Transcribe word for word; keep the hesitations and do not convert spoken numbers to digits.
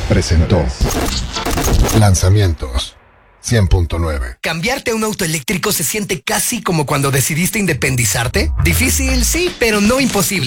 presentó Lanzamientos cien punto nueve. ¿Cambiarte a un auto eléctrico se siente casi como cuando decidiste independizarte? Difícil, sí, pero no imposible.